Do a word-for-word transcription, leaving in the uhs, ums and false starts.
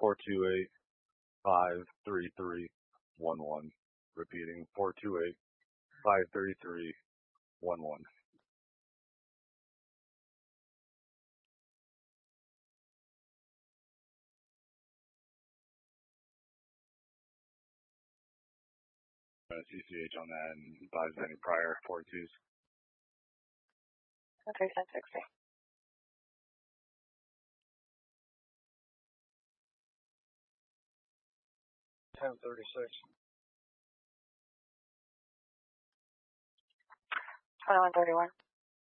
four two eight, five three three, one one. Repeating, four two eight, five three three, one one. C C H on that and advise any prior four twos. Okay, ten sixty. ten thirty-six. twenty-one thirty-one.